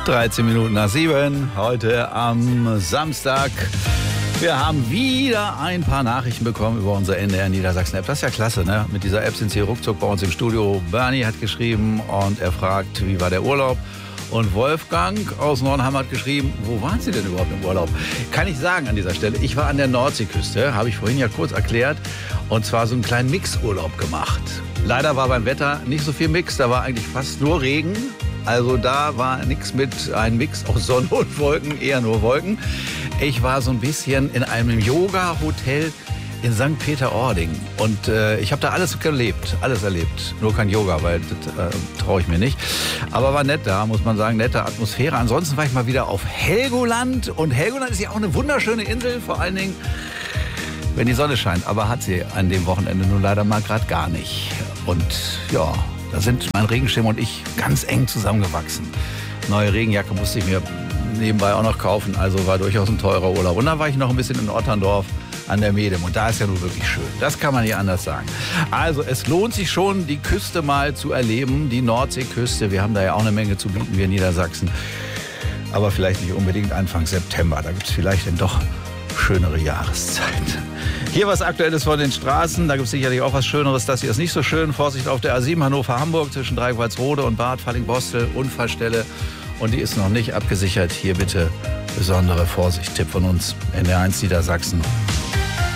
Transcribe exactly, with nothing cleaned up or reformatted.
dreizehn Minuten nach sieben, heute am Samstag. Wir haben wieder ein paar Nachrichten bekommen über unsere N D R Niedersachsen-App. Das ist ja klasse, ne? Mit dieser App sind Sie ruckzuck bei uns im Studio. Bernie hat geschrieben und er fragt, wie war der Urlaub? Und Wolfgang aus Nornheim hat geschrieben, wo waren Sie denn überhaupt im Urlaub? Kann ich sagen an dieser Stelle, ich war an der Nordseeküste, habe ich vorhin ja kurz erklärt. Und zwar so einen kleinen Mixurlaub gemacht. Leider war beim Wetter nicht so viel Mix, da war eigentlich fast nur Regen. Also da war nichts mit einem Mix aus Sonne und Wolken, eher nur Wolken. Ich war so ein bisschen in einem Yoga-Hotel in Sankt Peter-Ording. Und äh, ich habe da alles erlebt, alles erlebt. Nur kein Yoga, weil das äh, traue ich mir nicht. Aber war nett da, muss man sagen, nette Atmosphäre. Ansonsten war ich mal wieder auf Helgoland. Und Helgoland ist ja auch eine wunderschöne Insel, vor allen Dingen, wenn die Sonne scheint. Aber hat sie an dem Wochenende nun leider mal gerade gar nicht. Und ja, da sind mein Regenschirm und ich ganz eng zusammengewachsen. Neue Regenjacke musste ich mir nebenbei auch noch kaufen. Also war durchaus ein teurer Urlaub. Und dann war ich noch ein bisschen in Otterndorf an der Medem. Und da ist ja nun wirklich schön. Das kann man nicht anders sagen. Also es lohnt sich schon, die Küste mal zu erleben. Die Nordseeküste. Wir haben da ja auch eine Menge zu bieten, wir in Niedersachsen. Aber vielleicht nicht unbedingt Anfang September. Da gibt es vielleicht dann doch schönere Jahreszeit. Hier was Aktuelles von den Straßen. Da gibt es sicherlich auch was Schöneres. Das hier ist nicht so schön. Vorsicht auf der A sieben Hannover-Hamburg zwischen Dreieckholzrode und Bad Falling-Bostel. Unfallstelle. Und die ist noch nicht abgesichert. Hier bitte besondere Vorsicht. Tipp von uns. N D R eins Niedersachsen.